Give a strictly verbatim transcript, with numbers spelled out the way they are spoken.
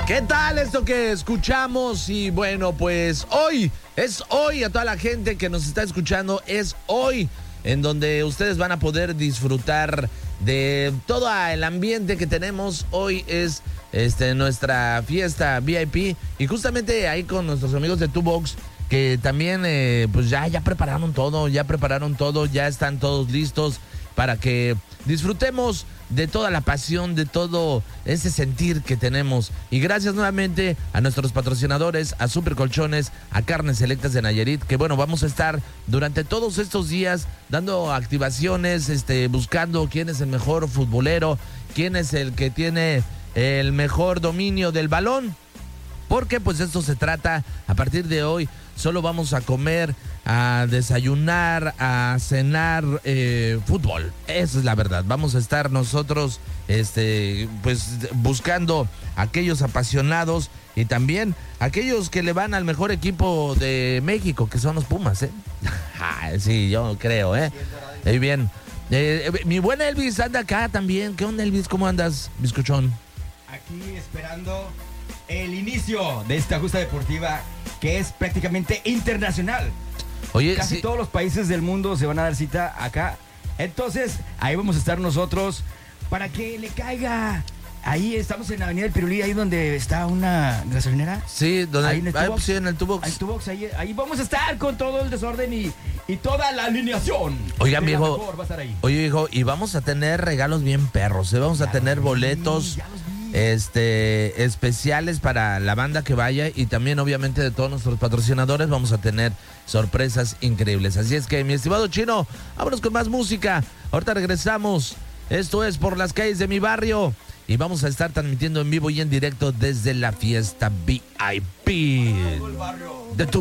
¿Qué tal esto que escuchamos? Y bueno, pues hoy, es hoy a toda la gente que nos está escuchando, es hoy en donde ustedes van a poder disfrutar de todo el ambiente que tenemos. Hoy es este, nuestra fiesta V I P y justamente ahí con nuestros amigos de Two Box, que también eh, pues ya, ya prepararon todo, ya prepararon todo, ya están todos listos para que disfrutemos de toda la pasión, de todo ese sentir que tenemos. Y gracias nuevamente a nuestros patrocinadores, a Super Colchones, a Carnes Selectas de Nayarit, que bueno, vamos a estar durante todos estos días dando activaciones, este, buscando quién es el mejor futbolero, quién es el que tiene el mejor dominio del balón. Porque pues esto se trata, a partir de hoy solo vamos a comer, a desayunar, a cenar eh, fútbol. Esa es la verdad. Vamos a estar nosotros este, pues buscando a aquellos apasionados y también aquellos que le van al mejor equipo de México, que son los Pumas, ¿eh? Sí, yo creo, ¿eh? Muy bien. Eh, mi buen Elvis anda acá también. ¿Qué onda, Elvis? ¿Cómo andas, bizcochón? Aquí esperando el inicio de esta justa deportiva que es prácticamente internacional. Oye, casi sí, todos los países del mundo se van a dar cita acá. Entonces, ahí vamos a estar nosotros para que le caiga. Ahí estamos en la Avenida del Pirulí, ahí donde está una gasolinera. Sí, donde ahí en el ah, Tubox. sí, en el Tubox. Ahí, Tubox, ahí, ahí vamos a estar con todo el desorden y, y toda la alineación. Oigan, De la viejo, mejor va a estar ahí. Oye, viejo, y vamos a tener regalos bien perros, ¿eh? Vamos a Ya tener los vi, boletos ya los vi. este especiales para la banda que vaya y también obviamente de todos nuestros patrocinadores vamos a tener sorpresas increíbles. Así es que, mi estimado Chino, vámonos con más música. Ahorita regresamos. Esto es Por las Calles de Mi Barrio y vamos a estar transmitiendo en vivo y en directo desde la fiesta V I P de tu